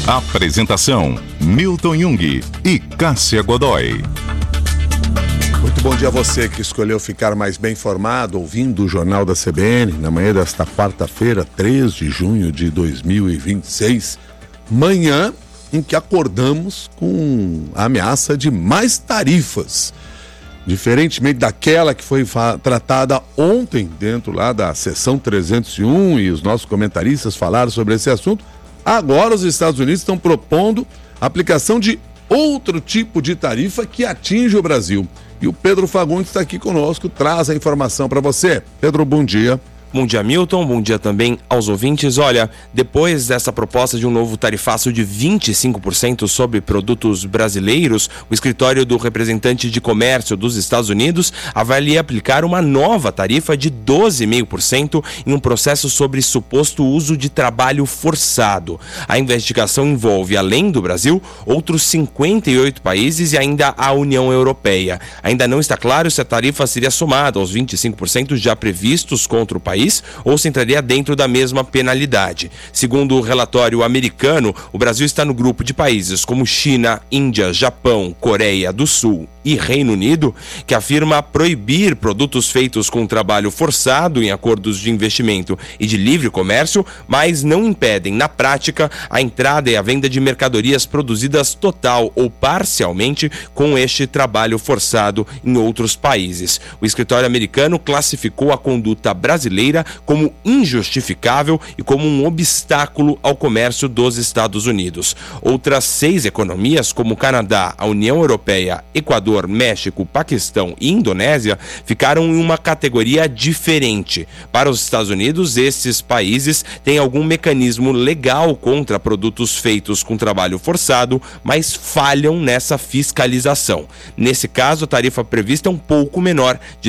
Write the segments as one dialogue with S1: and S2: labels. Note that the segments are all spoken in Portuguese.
S1: Apresentação: Milton Jung e Cássia Godoy.
S2: Muito bom dia a você que escolheu ficar mais bem informado ouvindo o Jornal da CBN na manhã desta quarta-feira, 3 de junho de 2026. Manhã em que acordamos com a ameaça de mais tarifas. Diferentemente daquela que foi tratada ontem dentro lá da sessão 301 e os nossos comentaristas falaram sobre esse assunto, agora os Estados Unidos estão propondo a aplicação de outro tipo de tarifa que atinge o Brasil. E o Pedro Fagundes está aqui conosco, traz a informação para você. Pedro, bom dia.
S3: Bom dia, Milton. Bom dia também aos ouvintes. Olha, depois dessa proposta de um novo tarifaço de 25% sobre produtos brasileiros, o escritório do representante de comércio dos Estados Unidos avalia aplicar uma nova tarifa de 12,5% em um processo sobre suposto uso de trabalho forçado. A investigação envolve, além do Brasil, outros 58 países e ainda a União Europeia. Ainda não está claro se a tarifa seria somada aos 25% já previstos contra o país ou se entraria dentro da mesma penalidade. Segundo o relatório americano, o Brasil está no grupo de países como China, Índia, Japão, Coreia do Sul e Reino Unido, que afirma proibir produtos feitos com trabalho forçado em acordos de investimento e de livre comércio, mas não impedem, na prática, a entrada e a venda de mercadorias produzidas total ou parcialmente com este trabalho forçado em outros países. O escritório americano classificou a conduta brasileira como injustificável e como um obstáculo ao comércio dos Estados Unidos. Outras 6 economias, como Canadá, a União Europeia, Equador, México, Paquistão e Indonésia, ficaram em uma categoria diferente. Para os Estados Unidos, esses países têm algum mecanismo legal contra produtos feitos com trabalho forçado, mas falham nessa fiscalização. Nesse caso, a tarifa prevista é um pouco menor, de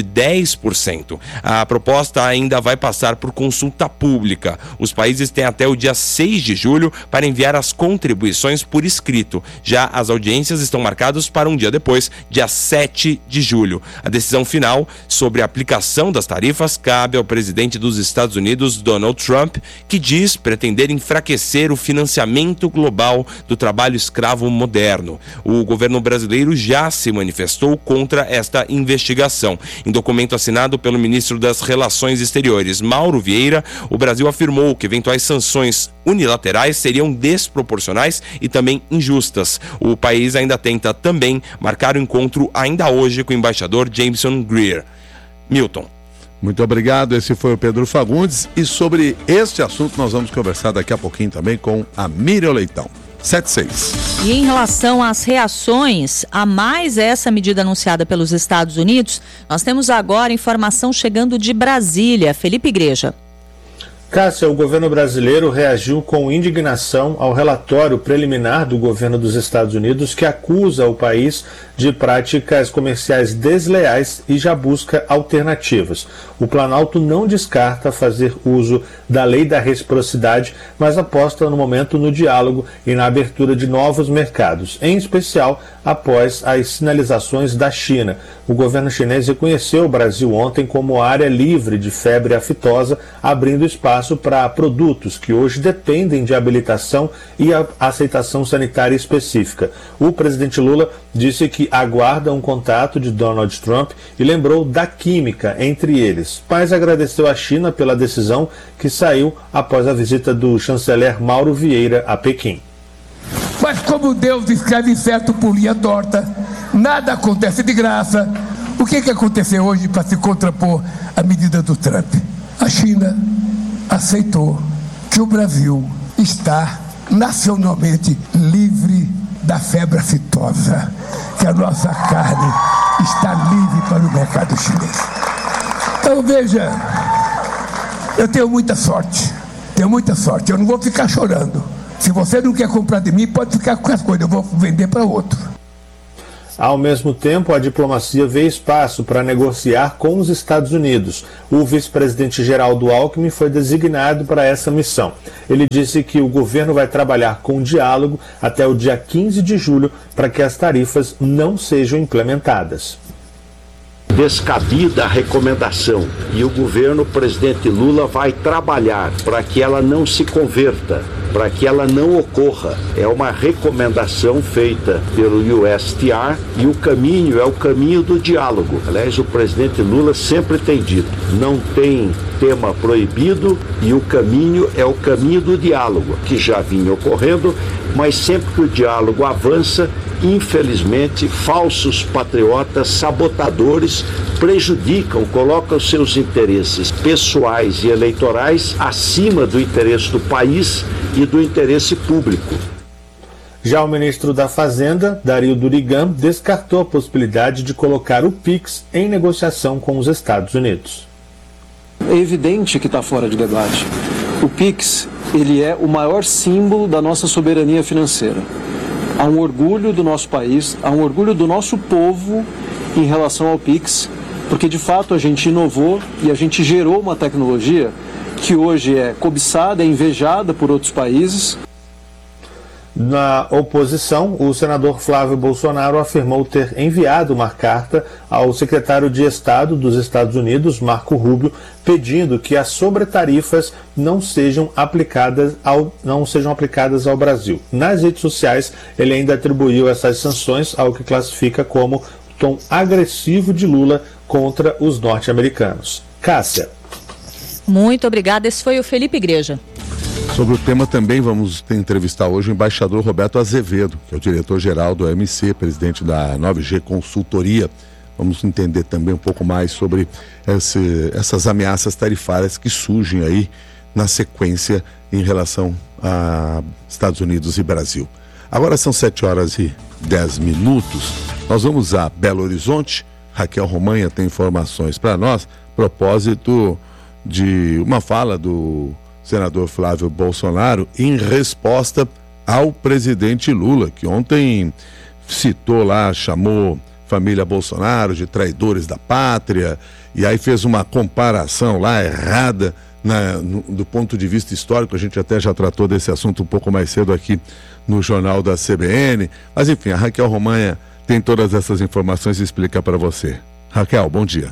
S3: 10%. A proposta ainda vai passar por consulta pública. Os países têm até o dia 6 de julho para enviar as contribuições por escrito. Já as audiências estão marcadas para um dia depois, dia 7 de julho. A decisão final sobre a aplicação das tarifas cabe ao presidente dos Estados Unidos, Donald Trump, que diz pretender enfraquecer o financiamento global do trabalho escravo moderno. O governo brasileiro já se manifestou contra esta investigação. Em documento assinado pelo ministro das Relações Exteriores, Mauro Vieira, o Brasil afirmou que eventuais sanções unilaterais seriam desproporcionais e também injustas. O país ainda tenta também marcar o encontro ainda hoje com o embaixador Jameson Greer. Milton.
S2: Muito obrigado, esse foi o Pedro Fagundes e sobre este assunto nós vamos conversar daqui a pouquinho também com a Miriam Leitão. 7-6.
S4: E em relação às reações a mais essa medida anunciada pelos Estados Unidos, nós temos agora informação chegando de Brasília. Felipe Igreja.
S5: Cássia, o governo brasileiro reagiu com indignação ao relatório preliminar do governo dos Estados Unidos que acusa o país de práticas comerciais desleais e já busca alternativas. O Planalto não descarta fazer uso da lei da reciprocidade, mas aposta no momento no diálogo e na abertura de novos mercados, em especial após as sinalizações da China. O governo chinês reconheceu o Brasil ontem como área livre de febre aftosa, abrindo espaço para produtos que hoje dependem de habilitação e aceitação sanitária específica. O presidente Lula disse que aguarda um contato de Donald Trump e lembrou da química entre eles, mas agradeceu à China pela decisão que saiu após a visita do chanceler Mauro Vieira a Pequim.
S6: Mas como Deus escreve certo por linha torta, nada acontece de graça. O que aconteceu hoje para se contrapor à medida do Trump? A China aceitou que o Brasil está nacionalmente livre da febre aftosa, que a nossa carne está livre para o mercado chinês. Então veja, eu tenho muita sorte, eu não vou ficar chorando. Se você não quer comprar de mim, pode ficar com as coisas, eu vou vender para outro.
S5: Ao mesmo tempo, a diplomacia vê espaço para negociar com os Estados Unidos. O vice-presidente Geraldo Alckmin foi designado para essa missão. Ele disse que o governo vai trabalhar com diálogo até o dia 15 de julho para que as tarifas não sejam implementadas.
S7: descabida a recomendação e o governo presidente Lula vai trabalhar para que ela não se converta, para que ela não ocorra. É uma recomendação feita pelo USTR e o caminho é o caminho do diálogo. Aliás, o presidente Lula sempre tem dito, não tem tema proibido e o caminho é o caminho do diálogo, que já vinha ocorrendo, mas sempre que o diálogo avança, infelizmente, falsos patriotas, sabotadores, prejudicam, colocam seus interesses pessoais e eleitorais acima do interesse do país e do interesse público.
S5: Já o ministro da Fazenda, Dario Durigan, descartou a possibilidade de colocar o PIX em negociação com os Estados Unidos.
S8: É evidente que está fora de debate. O PIX, ele é o maior símbolo da nossa soberania financeira. Há um orgulho do nosso país, há um orgulho do nosso povo em relação ao PIX, porque de fato a gente inovou e a gente gerou uma tecnologia que hoje é cobiçada, é invejada por outros países.
S5: Na oposição, o senador Flávio Bolsonaro afirmou ter enviado uma carta ao secretário de Estado dos Estados Unidos, Marco Rubio, pedindo que as sobretarifas não sejam aplicadas ao Brasil. Nas redes sociais, ele ainda atribuiu essas sanções ao que classifica como tom agressivo de Lula contra os norte-americanos. Cássia.
S4: Muito obrigada. Esse foi o Felipe Igreja.
S2: Sobre o tema também vamos entrevistar hoje o embaixador Roberto Azevedo, que é o diretor-geral do OMC, presidente da 9G Consultoria. Vamos entender também um pouco mais sobre essas ameaças tarifárias que surgem aí na sequência em relação a Estados Unidos e Brasil. Agora são 7h10. Nós vamos a Belo Horizonte. Raquel Romanha tem informações para nós, a propósito de uma fala do senador Flávio Bolsonaro em resposta ao presidente Lula, que ontem citou lá, chamou família Bolsonaro de traidores da pátria, e aí fez uma comparação lá errada do ponto de vista histórico. A gente até já tratou desse assunto um pouco mais cedo aqui no Jornal da CBN, mas enfim, a Raquel Romanha tem todas essas informações e explica para você. Raquel, bom dia.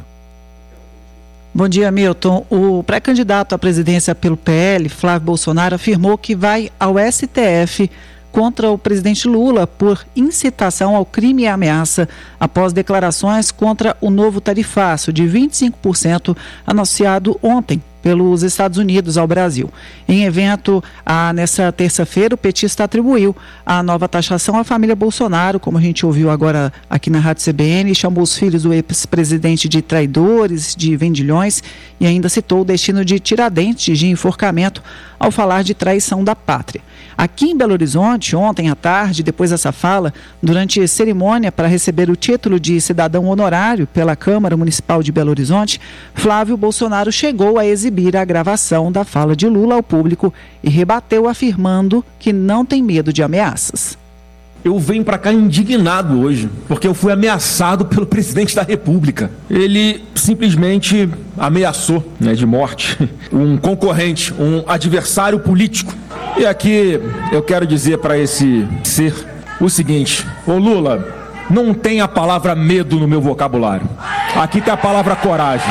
S9: Bom dia, Milton. O pré-candidato à presidência pelo PL, Flávio Bolsonaro, afirmou que vai ao STF contra o presidente Lula por incitação ao crime e ameaça após declarações contra o novo tarifaço de 25% anunciado ontem pelos Estados Unidos ao Brasil. Em evento nessa terça-feira, o petista atribuiu a nova taxação à família Bolsonaro, como a gente ouviu agora aqui na Rádio CBN, chamou os filhos do ex-presidente de traidores, de vendilhões, e ainda citou o destino de Tiradentes de enforcamento ao falar de traição da pátria. Aqui em Belo Horizonte, ontem à tarde, depois dessa fala, durante cerimônia para receber o título de cidadão honorário pela Câmara Municipal de Belo Horizonte, Flávio Bolsonaro chegou a exibir a gravação da fala de Lula ao público e rebateu afirmando que não tem medo de ameaças.
S10: Eu venho para cá indignado hoje, porque eu fui ameaçado pelo presidente da República. Ele simplesmente ameaçou, de morte, um concorrente, um adversário político. E aqui eu quero dizer para esse ser o seguinte: ô Lula, não tem a palavra medo no meu vocabulário. Aqui tem a palavra coragem.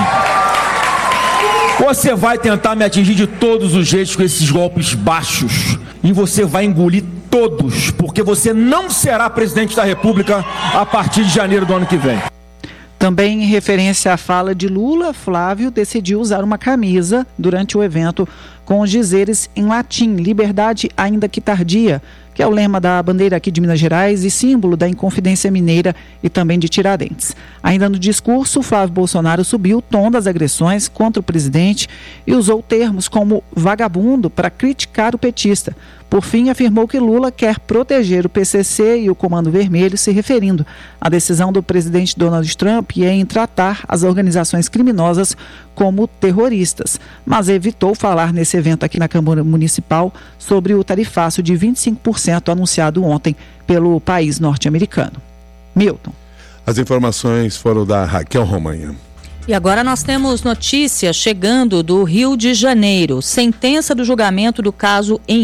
S10: Você vai tentar me atingir de todos os jeitos com esses golpes baixos e você vai engolir todos, porque você não será presidente da República a partir de janeiro do ano que vem.
S9: Também em referência à fala de Lula, Flávio decidiu usar uma camisa durante o evento com os dizeres em latim: liberdade ainda que tardia, que é o lema da bandeira aqui de Minas Gerais e símbolo da Inconfidência Mineira e também de Tiradentes. Ainda no discurso, Flávio Bolsonaro subiu o tom das agressões contra o presidente e usou termos como vagabundo para criticar o petista. Por fim, afirmou que Lula quer proteger o PCC e o Comando Vermelho, se referindo à decisão do presidente Donald Trump em tratar as organizações criminosas como terroristas, mas evitou falar nesse evento aqui na Câmara Municipal sobre o tarifaço de 25% anunciado ontem pelo país norte-americano. Milton.
S2: As informações foram da Raquel Romanha.
S4: E agora nós temos notícia chegando do Rio de Janeiro. Sentença do julgamento do caso em